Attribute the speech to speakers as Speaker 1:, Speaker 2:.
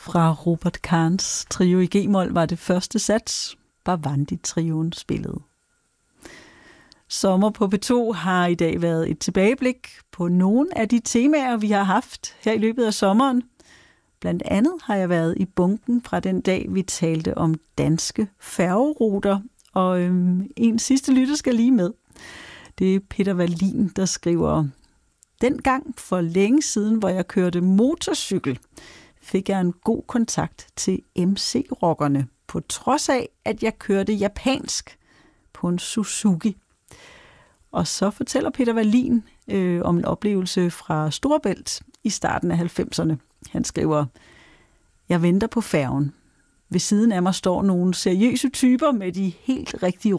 Speaker 1: Fra Robert Kahns trio i G-mol var det første sats, Bhavandi-trioen spillede. Sommer på P2 har i dag været et tilbageblik på nogle af de temaer, vi har haft her i løbet af sommeren. Blandt andet har jeg været i bunken fra den dag, vi talte om danske færgeruter, og en sidste lytter skal lige med. Det er Peter Wallin, der skriver: dengang for længe siden, hvor jeg kørte motorcykel, fik jeg en god kontakt til MC-rockerne, på trods af, at jeg kørte japansk på en Suzuki. Og så fortæller Peter Wallin om en oplevelse fra Storebælt i starten af 90'erne. Han skriver: jeg venter på færgen. Ved siden af mig står nogle seriøse typer med de helt rigtige